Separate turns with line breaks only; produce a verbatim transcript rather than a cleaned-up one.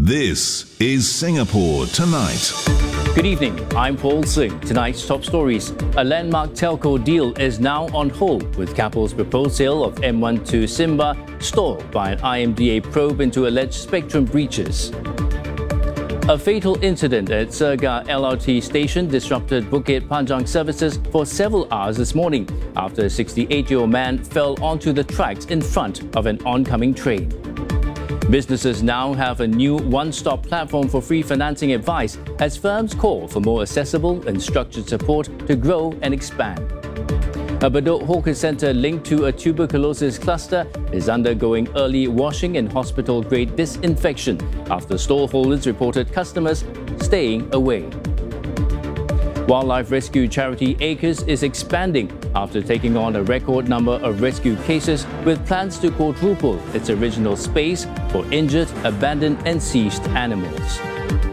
This is Singapore Tonight.
Good evening, I'm Paul Singh. Tonight's top stories. A landmark telco deal is now on hold, with Keppel's proposed sale of M one to Simba stalled by an I M D A probe into alleged spectrum breaches. A fatal incident at Surga L R T station disrupted Bukit Panjang services for several hours this morning after a sixty-eight-year-old man fell onto the tracks in front of an oncoming train. Businesses now have a new one-stop platform for free financing advice as firms call for more accessible and structured support to grow and expand. A Bedok hawker centre linked to a tuberculosis cluster is undergoing early washing and hospital-grade disinfection after stall holders reported customers staying away. Wildlife rescue charity Acres is expanding after taking on a record number of rescue cases with plans to quadruple its original space for injured, abandoned and seized animals.